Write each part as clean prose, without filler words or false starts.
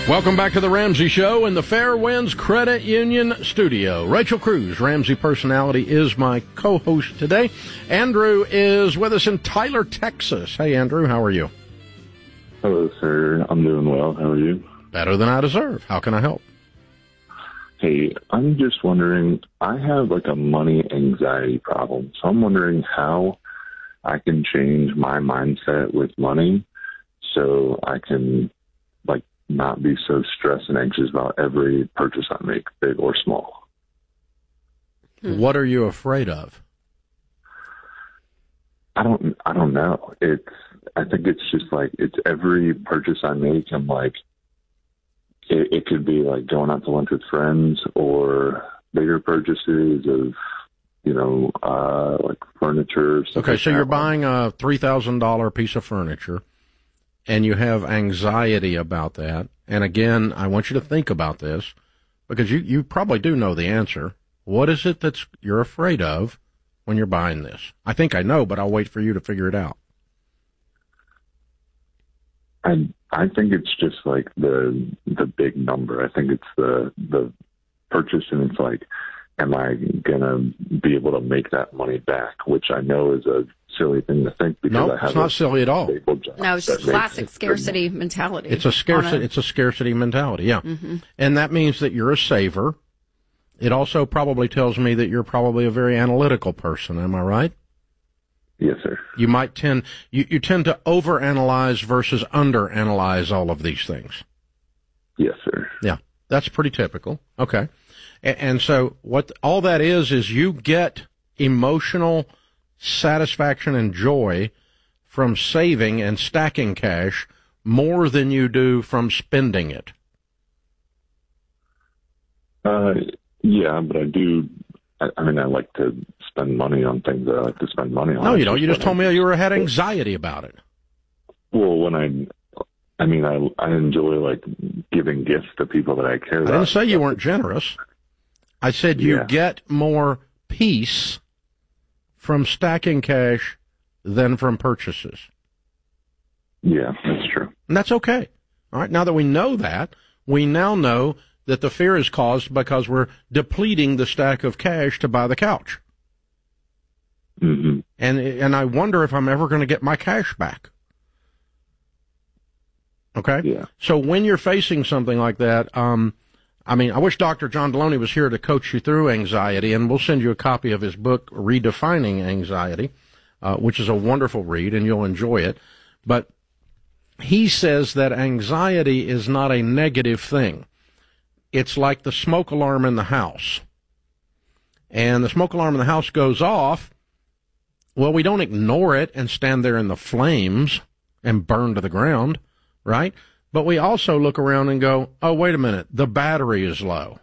Welcome back to the Ramsey Show in the Fairwinds Credit Union studio. Rachel Cruz, Ramsey personality, is my co-host today. Andrew is with us in Tyler, Texas. Hey, Andrew, how are you? Hello, sir. I'm doing well. How are you? Better than I deserve. How can I help? Hey, I'm just wondering, I have like a money anxiety problem. So I'm wondering how I can change my mindset with money so I can not be so stressed and anxious about every purchase I make, big or small. What are you afraid of? I don't know. I think it's just like, it's every purchase I make, I'm like, it could be like going out to lunch with friends or bigger purchases of, like furniture. Okay, so you're buying a $3,000 piece of furniture, and you have anxiety about that. And again, I want you to think about this, because you probably do know the answer. What is it that you're afraid of when you're buying this? I think I know, but I'll wait for you to figure it out. I think it's just like the big number. I think it's the purchase, and it's like, am I gonna be able to make that money back? Which I know is a silly thing to think, because I have it's not silly at all. No, it's just classic scarcity mentality. It's a scarcity mentality, yeah. Mm-hmm. And that means that you're a saver. It also probably tells me that you're probably a very analytical person. Am I right? Yes, sir. You might tend to overanalyze versus underanalyze all of these things. Yes, sir. Yeah, that's pretty typical. Okay. And so what all that is you get emotional satisfaction and joy from saving and stacking cash more than you do from spending it. Yeah, but I do. I mean, I like to spend money on things that I like to spend money on. No, you don't. You just told me you had anxiety about it. Well, when I enjoy like giving gifts to people that I care about. I didn't say you weren't generous. I said you get more peace from stacking cash than from purchases. Yeah, that's true. And that's okay. All right, now that we know that, we now know that the fear is caused because we're depleting the stack of cash to buy the couch. Mm-hmm. And I wonder if I'm ever going to get my cash back. Okay? Yeah. So when you're facing something like that, I wish Dr. John Deloney was here to coach you through anxiety, and we'll send you a copy of his book, Redefining Anxiety, which is a wonderful read, and you'll enjoy it. But he says that anxiety is not a negative thing. It's like the smoke alarm in the house. And the smoke alarm in the house goes off. Well, we don't ignore it and stand there in the flames and burn to the ground, right? But we also look around and go, oh, wait a minute, the battery is low.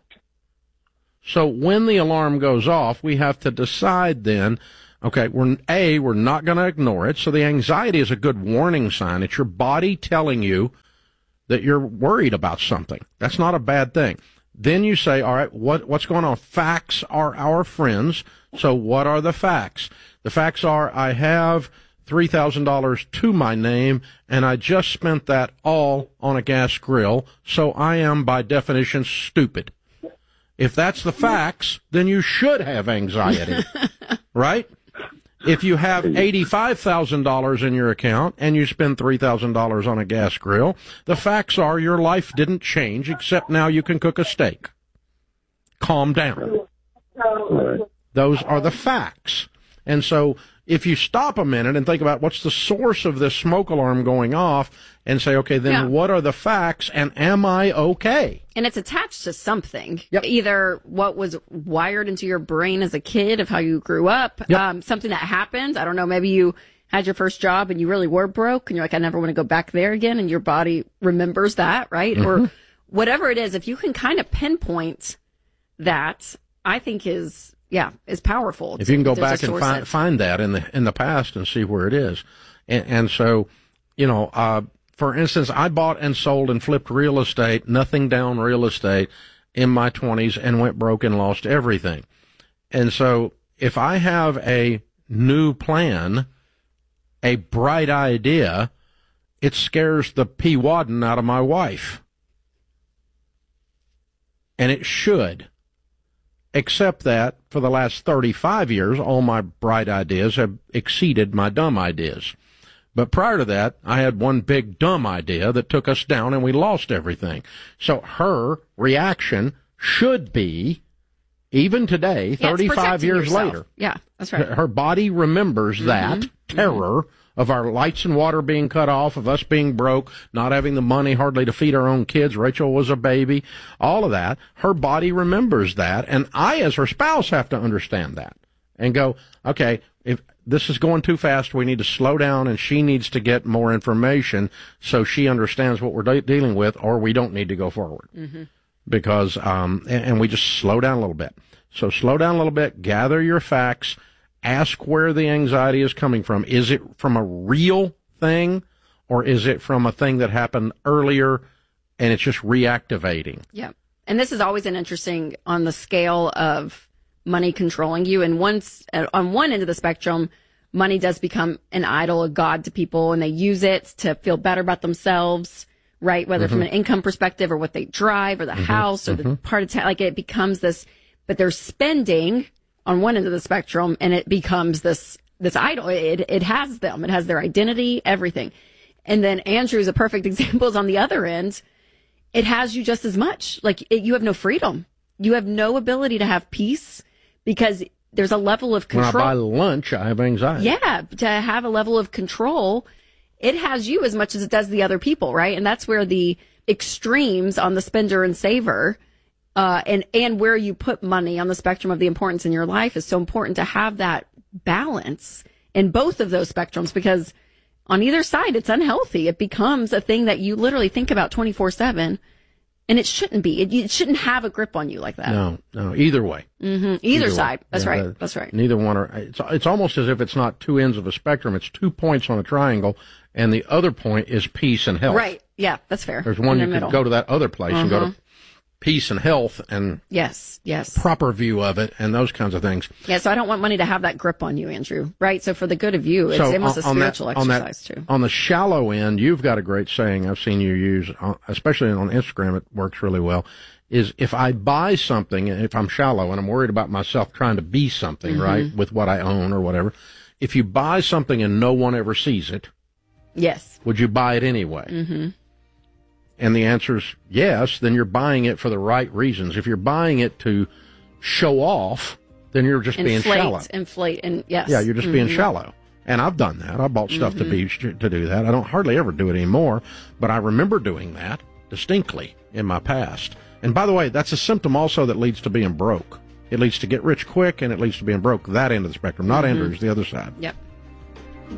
So when the alarm goes off, we have to decide then, okay, we're not going to ignore it. So the anxiety is a good warning sign. It's your body telling you that you're worried about something. That's not a bad thing. Then you say, all right, what's going on? Facts are our friends. So what are the facts? The facts are I have $3,000 to my name, and I just spent that all on a gas grill, so I am, by definition, stupid. If that's the facts, then you should have anxiety, right? If you have $85,000 in your account and you spend $3,000 on a gas grill, the facts are your life didn't change, except now you can cook a steak. Calm down. Those are the facts. And so if you stop a minute and think about what's the source of this smoke alarm going off and say, okay, then what are the facts, and am I okay? And it's attached to something. Yep. Either what was wired into your brain as a kid of how you grew up, something that happened. I don't know, maybe you had your first job and you really were broke and you're like, I never want to go back there again, and your body remembers that, right? Mm-hmm. Or whatever it is, if you can kind of pinpoint that, I think is powerful. If you can go back and find that in the past and see where it is. And so, for instance, I bought and sold and flipped real estate, nothing down real estate, in my 20s, and went broke and lost everything. And so if I have a new plan, a bright idea, it scares the P-Wadden out of my wife. And it should. Except that for the last 35 years, all my bright ideas have exceeded my dumb ideas. But prior to that, I had one big dumb idea that took us down and we lost everything. So her reaction should be, even today, 35 years later. Yeah, that's right. Her body remembers that terror of our lights and water being cut off, of us being broke, not having the money hardly to feed our own kids. Rachel was a baby. All of that. Her body remembers that. And I, as her spouse, have to understand that and go, okay, if this is going too fast, we need to slow down, and she needs to get more information so she understands what we're dealing with, or we don't need to go forward. Because, and we just slow down a little bit. So slow down a little bit, gather your facts, ask where the anxiety is coming from. Is it from a real thing, or is it from a thing that happened earlier and it's just reactivating? Yeah. And this is always an interesting on the scale of money controlling you. And once on one end of the spectrum, money does become an idol, a god to people, and they use it to feel better about themselves, right? Whether from an income perspective or what they drive or the house or the part of town, like it becomes this, but they're spending on one end of the spectrum, and it becomes this idol. It has them. It has their identity, everything. And then Andrew's a perfect example is on the other end. It has you just as much. Like you have no freedom. You have no ability to have peace because there's a level of control. When I buy lunch, I have anxiety. Yeah. To have a level of control, it has you as much as it does the other people, right? And that's where the extremes on the spender and saver and where you put money on the spectrum of the importance in your life is so important to have that balance in both of those spectrums, because on either side, it's unhealthy. It becomes a thing that you literally think about 24/7, and it shouldn't be. It shouldn't have a grip on you like that. No, either way. Either side. That's right. That's right. Neither one are, it's almost as if it's not two ends of a spectrum. It's 2 points on a triangle, and the other point is peace and health. Right. Yeah, that's fair. There's one you could go to that other place and go to peace and health and yes, proper view of it and those kinds of things. Yeah, so I don't want money to have that grip on you, Andrew. Right? So for the good of you, it's almost a spiritual exercise too. On the shallow end, you've got a great saying I've seen you use, especially on Instagram. It works really well. Is if I buy something, and if I'm shallow and I'm worried about myself trying to be something, right, with what I own or whatever, if you buy something and no one ever sees it, yes, would you buy it anyway? And the answer is yes, then you're buying it for the right reasons. If you're buying it to show off, then you're just being shallow. Inflate, and yes. Yeah, you're just being shallow. And I've done that. I bought stuff to do that. I don't hardly ever do it anymore, but I remember doing that distinctly in my past. And by the way, that's a symptom also that leads to being broke. It leads to get rich quick, and it leads to being broke, that end of the spectrum, not Andrew's, the other side. Yep.